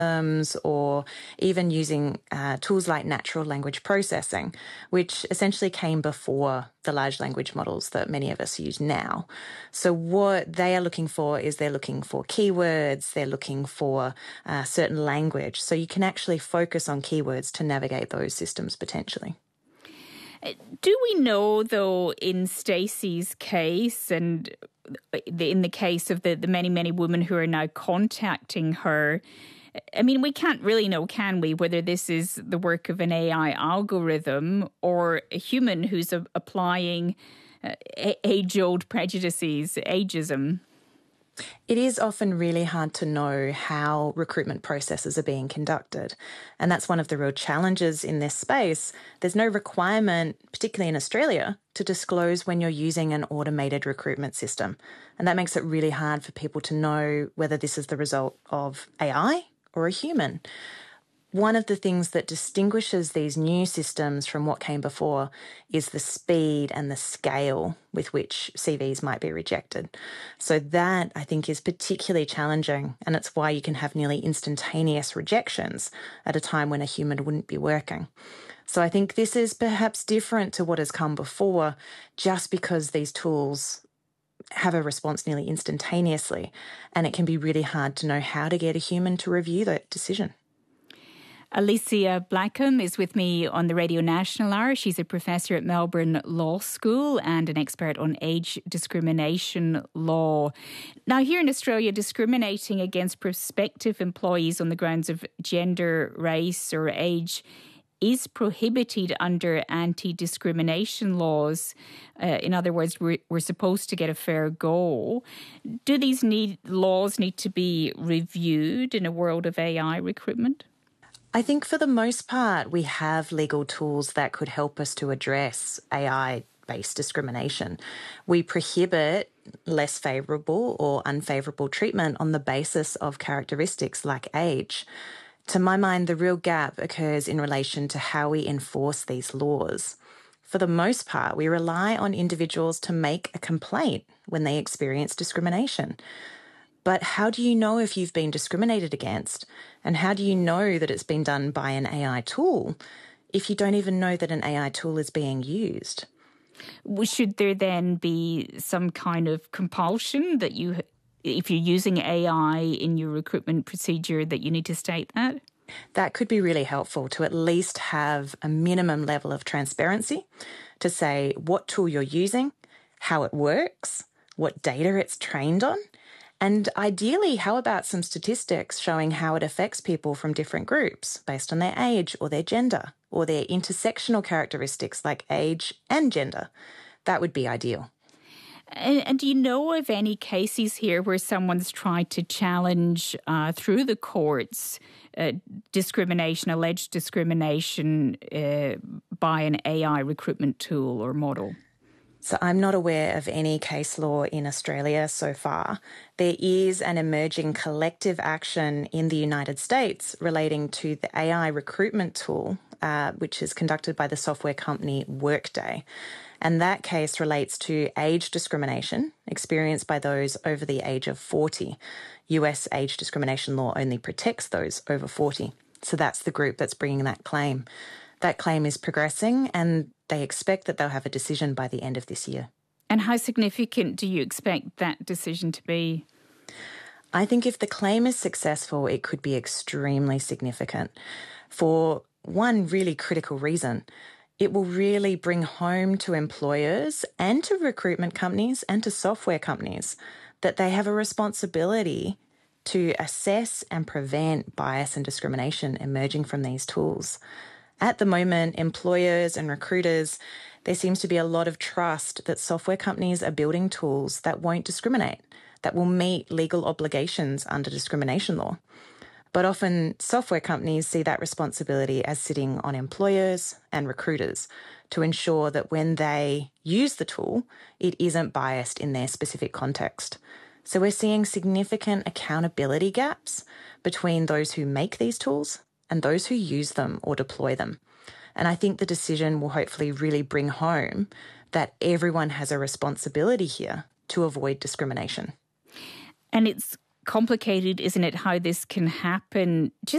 or even using tools like natural language processing, which essentially came before the large language models that many of us use now. So what they are looking for is they're looking for keywords, they're looking for certain language. So you can actually focus on keywords to navigate those systems potentially. Do we know, though, in Stacey's case and in the case of the many, many women who are now contacting her, I mean, we can't really know, can we, whether this is the work of an AI algorithm or a human who's applying age-old prejudices, ageism? It is often really hard to know how recruitment processes are being conducted. And that's one of the real challenges in this space. There's no requirement, particularly in Australia, to disclose when you're using an automated recruitment system. And that makes it really hard for people to know whether this is the result of AI or a human. One of the things that distinguishes these new systems from what came before is the speed and the scale with which CVs might be rejected. So that, I think, is particularly challenging, and it's why you can have nearly instantaneous rejections at a time when a human wouldn't be working. So I think this is perhaps different to what has come before, just because these tools have a response nearly instantaneously, and it can be really hard to know how to get a human to review that decision. Alicia Blackham is with me on the Radio National Hour. She's a professor at Melbourne Law School and an expert on age discrimination law. Now, here in Australia, discriminating against prospective employees on the grounds of gender, race or age is prohibited under anti-discrimination laws. In other words, we're supposed to get a fair go. Do these laws need to be reviewed in a world of AI recruitment? I think for the most part, we have legal tools that could help us to address AI-based discrimination. We prohibit less favourable or unfavourable treatment on the basis of characteristics like age. To my mind, the real gap occurs in relation to how we enforce these laws. For the most part, we rely on individuals to make a complaint when they experience discrimination. But how do you know if you've been discriminated against? And how do you know that it's been done by an AI tool if you don't even know that an AI tool is being used? Should there then be some kind of compulsion that if you're using AI in your recruitment procedure, that you need to state that? That could be really helpful to at least have a minimum level of transparency to say what tool you're using, how it works, what data it's trained on, and ideally, how about some statistics showing how it affects people from different groups based on their age or their gender or their intersectional characteristics like age and gender? That would be ideal. And do you know of any cases here where someone's tried to challenge through the courts alleged discrimination by an AI recruitment tool or model? So I'm not aware of any case law in Australia so far. There is an emerging collective action in the United States relating to the AI recruitment tool, which is conducted by the software company Workday. And that case relates to age discrimination experienced by those over the age of 40. US age discrimination law only protects those over 40. So that's the group that's bringing that claim. That claim is progressing, and they expect that they'll have a decision by the end of this year. And how significant do you expect that decision to be? I think if the claim is successful, it could be extremely significant for one really critical reason. It will really bring home to employers and to recruitment companies and to software companies that they have a responsibility to assess and prevent bias and discrimination emerging from these tools. At the moment, employers and recruiters, there seems to be a lot of trust that software companies are building tools that won't discriminate, that will meet legal obligations under discrimination law. But often software companies see that responsibility as sitting on employers and recruiters to ensure that when they use the tool, it isn't biased in their specific context. So we're seeing significant accountability gaps between those who make these tools and those who use them or deploy them. And I think the decision will hopefully really bring home that everyone has a responsibility here to avoid discrimination. And it's complicated, isn't it, how this can happen? Just